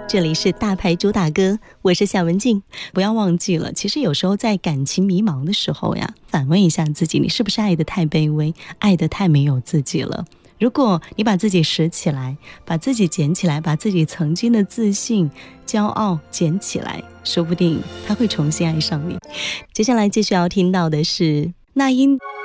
这里是大牌主打歌，我是夏文静。不要忘记了，其实有时候在感情迷茫的时候呀，反问一下自己，你是不是爱得太卑微，爱得太没有自己了？如果你把自己拾起来，把自己捡起来，把自己曾经的自信、骄傲捡起来，说不定他会重新爱上你。接下来继续要听到的是那英